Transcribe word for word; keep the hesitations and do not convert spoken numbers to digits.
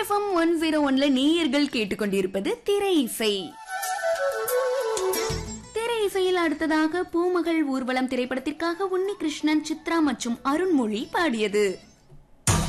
FM one zero ஒன்ல நேயர்கள் கேட்டுக்கொண்டிருப்பது திரை இசை. திரை இசையில் அடுத்ததாக பூமகள் ஊர்வலம் திரைப்படத்திற்காக உன்னி கிருஷ்ணன், சித்ரா மற்றும் அருண்மொழி பாடியது.